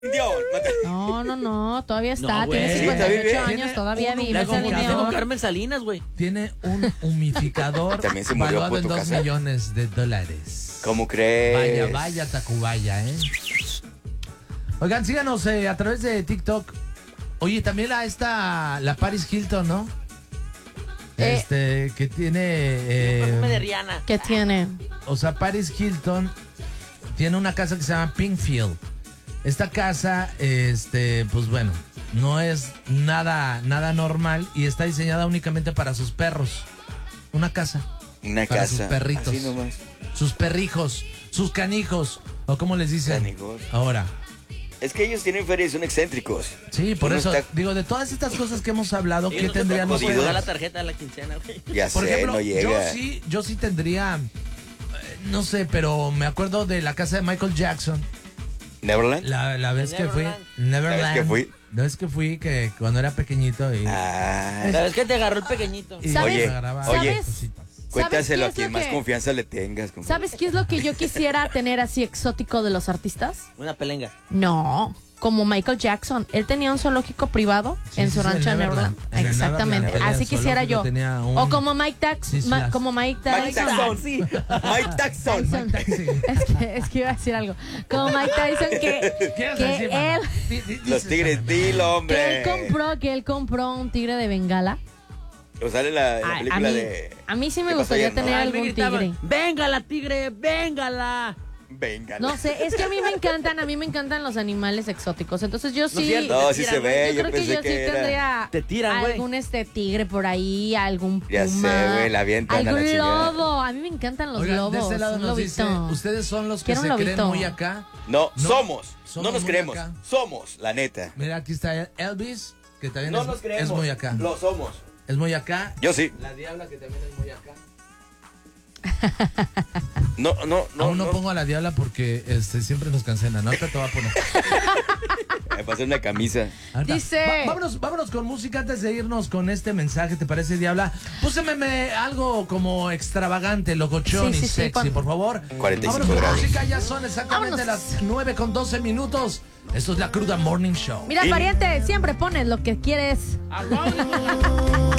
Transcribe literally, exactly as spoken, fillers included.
No, no, no, todavía está. No, tiene güey. cincuenta y ocho Sí, años, tiene todavía un- vive. La ese confundiste niño. con Carmen Salinas, güey. Tiene un humidificador También se murió valuado por en tu dos casa. millones de dólares. ¿Cómo crees? Vaya, vaya, Tacubaya, ¿eh? Oigan, síganos eh, a través de TikTok. Oye, también a esta, la Paris Hilton, ¿no? Eh. Este, que tiene... eh, Perfume de Rihanna. ¿Qué tiene? o sea, Paris Hilton tiene una casa que se llama Pinkfield. Esta casa, este, pues bueno, no es nada, nada normal y está diseñada únicamente para sus perros. Una casa. Una Para casa. sus perritos. Así nomás. Sus perrijos, sus canijos, o como les dicen Canijos. ahora. Es que ellos tienen feria y son excéntricos. Sí, por Uno eso, está- digo, de todas estas cosas que hemos hablado, Sí, ¿qué no te tendrían preocupes, jodido. da ustedes? la tarjeta de la quincena, güey. Ya Por sé, ejemplo, no yo llega. sí, yo sí tendría, eh, no sé, pero me acuerdo de la casa de Michael Jackson. ¿Neverland? La, la vez que fui, Neverland. Neverland. La vez que fui. La vez que fui, que cuando era pequeñito y... Ah, ¿Sabes qué te agarró el pequeñito? y ¿Sabes? me agarraba Oye, cositas. cuéntaselo a ¿Sabes qué es quien lo más que- confianza le tengas. compadre. ¿Sabes qué es lo que yo quisiera tener así exótico de los artistas? Una pelenga. No, como Michael Jackson. Él tenía un zoológico privado Sí, en sí, su sí, rancho en en Neverland. Neverland. En el Exactamente. Neverland, Así el quisiera zoológico yo. tenía un- O como Mike Tax, Sí, sí, Ma- las- como Mike Mike Tyson. Tyson, sí. Mike Tyson. Tyson. Es que, es que iba a decir algo. Como Mike Tyson que, ¿Qué vas a que decir, él, mamá? Di- di- Los dices, tigres, mamá. dilo, hombre. que él compró, que él compró un tigre de Bengala. O sale en la, en la A, a película mí, de... a mí sí ¿Qué me pasó gustaría ayer, no? tener Ay, algún me gritaban, tigre. ¡véngala, tigre! ¡Véngala! Venga. No sé, es que a mí me encantan, a mí me encantan los animales exóticos. Entonces yo sí, cierto. No, Te sí tiran, se güey. ve. yo, Yo creo que pensé yo sí que era... tendría Te tiran, güey. algún este tigre por ahí, algún puma, Ya sé, güey, la avientan a la algún chingada. lobo. A mí me encantan los Oigan, lobos. de este lado un nos dice, lobito. ustedes son los que Quiero se un creen lobito. muy acá. No, No, somos. somos No nos muy creemos. acá. Somos, la neta. Mira, aquí está Elvis, que también No es, nos creemos. es muy acá. Lo somos. Es muy acá. Yo sí. La Diabla, que también es muy acá. No, no, no. Aún no, no. pongo a la Diabla porque este, siempre nos cancelan. Ahorita te voy a poner. Me pasé una camisa. Ahorita. Dice- Va- vámonos, vámonos con música antes de irnos con este mensaje. ¿Te parece, Diabla? Púseme me- algo como extravagante, locochón Sí, y sí, sí, sexy, pon- por favor. cuarenta y cinco Vámonos con grados. música. Ya son exactamente Vámonos. las nueve con doce minutos. Esto es la Cruda Morning Show. Mira, Y- pariente, siempre pones lo que quieres.